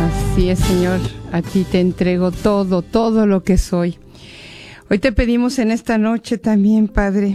Así es, Señor, a ti te entrego todo lo que soy. Hoy te pedimos en esta noche también, Padre,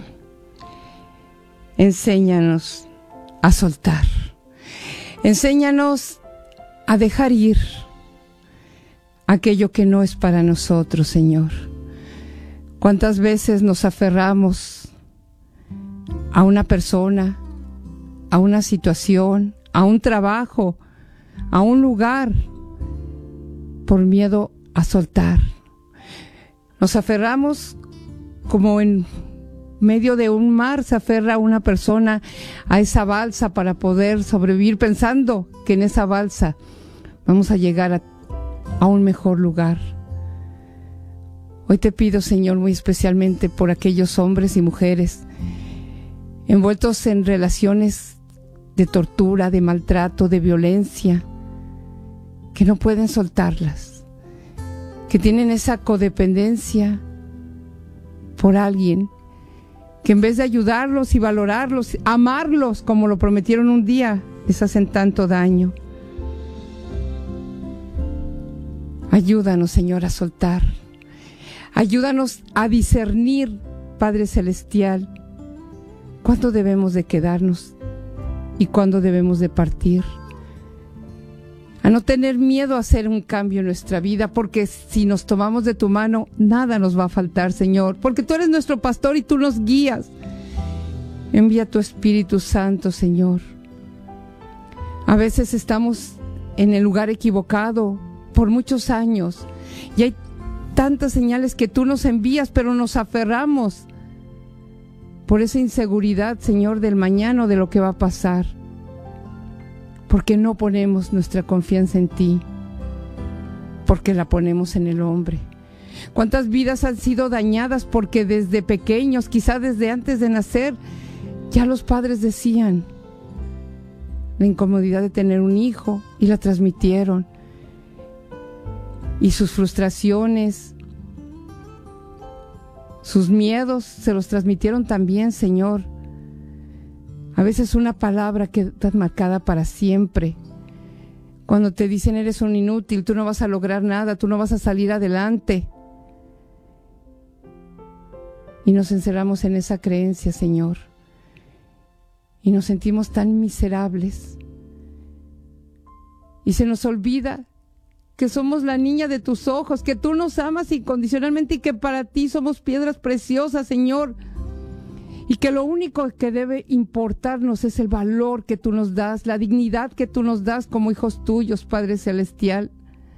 enséñanos a soltar. Enséñanos a dejar ir aquello que no es para nosotros, Señor. ¿Cuántas veces nos aferramos a una persona, a una situación, a un trabajo, a un lugar, por miedo a soltar? Nos aferramos como en medio de un mar se aferra una persona a esa balsa para poder sobrevivir, pensando que en esa balsa vamos a llegar a un mejor lugar. Hoy te pido, Señor, muy especialmente por aquellos hombres y mujeres envueltos en relaciones de tortura, de maltrato, de violencia, que no pueden soltarlas, que tienen esa codependencia por alguien, que en vez de ayudarlos y valorarlos, amarlos como lo prometieron un día, les hacen tanto daño. Ayúdanos, Señor, a soltar. Ayúdanos a discernir, Padre Celestial, cuándo debemos de quedarnos y cuándo debemos de partir. A no tener miedo a hacer un cambio en nuestra vida, porque si nos tomamos de tu mano, nada nos va a faltar, Señor, porque tú eres nuestro pastor y tú nos guías. Envía tu Espíritu Santo, Señor. A veces estamos en el lugar equivocado por muchos años y hay tantas señales que tú nos envías, pero nos aferramos por esa inseguridad, Señor, del mañana o de lo que va a pasar, porque no ponemos nuestra confianza en ti, porque la ponemos en el hombre. ¿Cuántas vidas han sido dañadas porque desde pequeños, quizá desde antes de nacer, ya los padres decían la incomodidad de tener un hijo y la transmitieron? Y sus frustraciones, sus miedos se los transmitieron también, Señor. A veces una palabra queda marcada para siempre. Cuando te dicen eres un inútil, tú no vas a lograr nada, tú no vas a salir adelante. Y nos encerramos en esa creencia, Señor. Y nos sentimos tan miserables. Y se nos olvida que somos la niña de tus ojos, que tú nos amas incondicionalmente y que para ti somos piedras preciosas, Señor. Y que lo único que debe importarnos es el valor que tú nos das, la dignidad que tú nos das como hijos tuyos, Padre Celestial.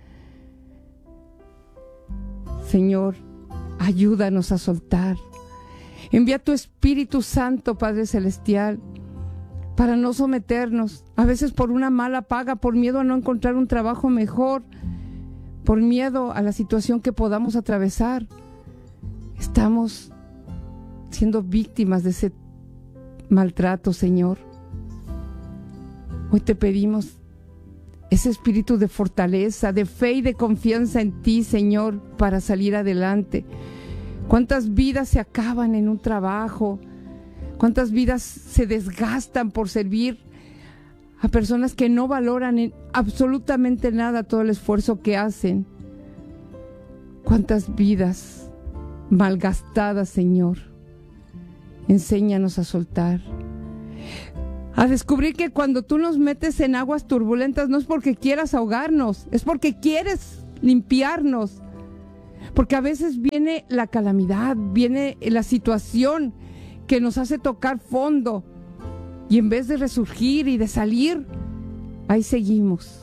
Señor, ayúdanos a soltar. Envía tu Espíritu Santo, Padre Celestial, para no someternos, a veces por una mala paga, por miedo a no encontrar un trabajo mejor, por miedo a la situación que podamos atravesar. Estamos siendo víctimas de ese maltrato, Señor. Hoy te pedimos ese espíritu de fortaleza, de fe y de confianza en ti, Señor, para salir adelante. ¿Cuántas vidas se acaban en un trabajo? ¿Cuántas vidas se desgastan por servir a personas que no valoran en absolutamente nada todo el esfuerzo que hacen? ¿Cuántas vidas malgastadas, Señor? Enséñanos a soltar, a descubrir que cuando tú nos metes en aguas turbulentas no es porque quieras ahogarnos, es porque quieres limpiarnos, porque a veces viene la calamidad, viene la situación que nos hace tocar fondo y en vez de resurgir y de salir, ahí seguimos.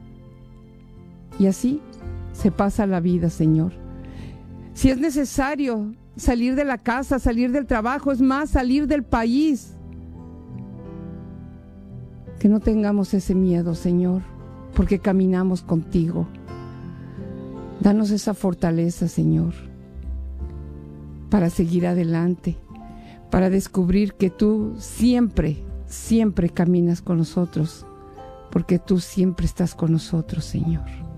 Y así se pasa la vida, Señor. Si es necesario salir de la casa, salir del trabajo, es más, salir del país, que no tengamos ese miedo, Señor, porque caminamos contigo. Danos esa fortaleza, Señor, para seguir adelante, para descubrir que tú siempre, siempre caminas con nosotros, porque tú siempre estás con nosotros, Señor.